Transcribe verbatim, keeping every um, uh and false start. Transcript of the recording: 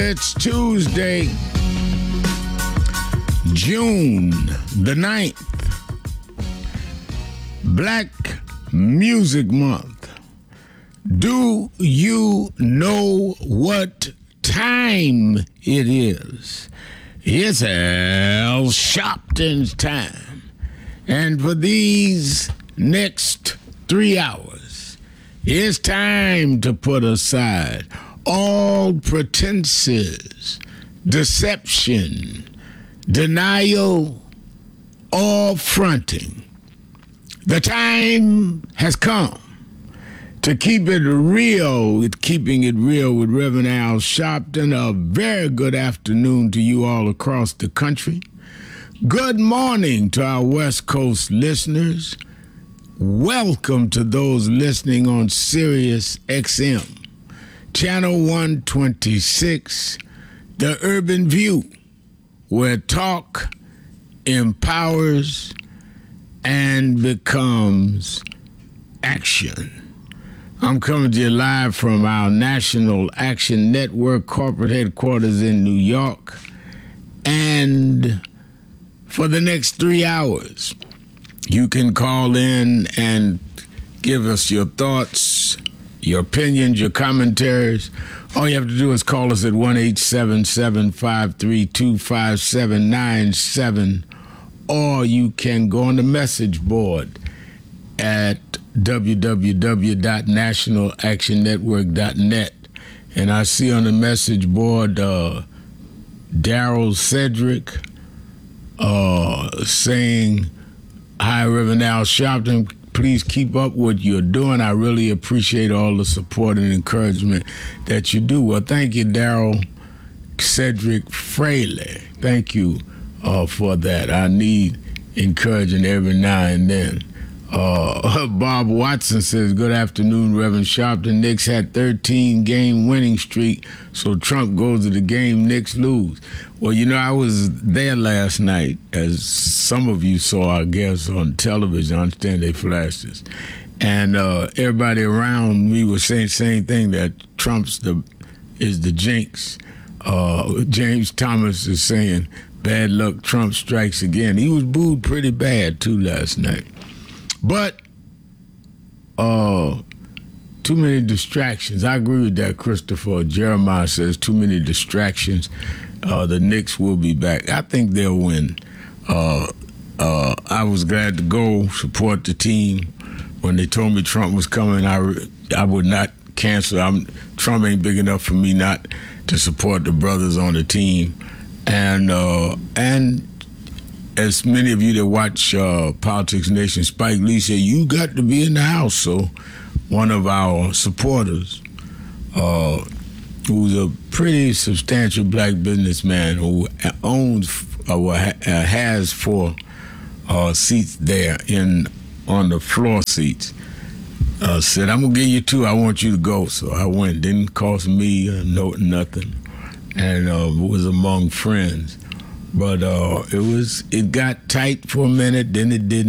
It's Tuesday, June the ninth, Black Music Month. Do you know what time it is? It's Al Sharpton's time. And for these next three hours, it's time to put aside all pretenses, deception, denial, or fronting. The time has come to keep it real, with keeping it real with Reverend Al Sharpton. A very good afternoon to you all across the country. Good morning to our West Coast listeners. Welcome to those listening on Sirius X M, Channel one twenty-six, The Urban View, where talk empowers and becomes action. I'm coming to you live from our National Action Network corporate headquarters in New York. And for the next three hours, you can call in and give us your thoughts, your opinions, your commentaries. All you have to do is call us at one eight seven seven, five three two, five seven nine seven, or you can go on the message board at w w w dot national action network dot net. And I see on the message board uh, Daryl Cedric uh, saying, "Hi, Reverend Al Sharpton. Please keep up what you're doing. I really appreciate all the support and encouragement that you do." Well, thank you, Daryl Cedric Fraley. Thank you uh, for that. I need encouraging every now and then. Uh, Bob Watson says, "Good afternoon, Reverend Sharpton. Knicks had thirteen game winning streak, so Trump goes to the game, Knicks lose." Well, you know, I was there last night, as some of you saw, I guess, on television. I understand they flashed this. And uh, everybody around me was saying the same thing, that Trump's the is the jinx. Uh, James Thomas is saying, "Bad luck, Trump strikes again." He was booed pretty bad, too, last night. But uh, too many distractions. I agree with that, Christopher. Jeremiah says too many distractions. Uh, the Knicks will be back. I think they'll win. Uh, uh, I was glad to go support the team. When they told me Trump was coming, I, re- I would not cancel. I'm, Trump ain't big enough for me not to support the brothers on the team. And uh, and as many of you that watch uh, Politics Nation, Spike Lee said, "You got to be in the house." So one of our supporters, uh, who's a pretty substantial black businessman who owns or uh, has four uh, seats there in on the floor seats, uh, said, "I'm gonna give you two. I want you to go." So I went. Didn't cost me a note, nothing, and uh, was among friends. But uh, it was it got tight for a minute, then it didn't.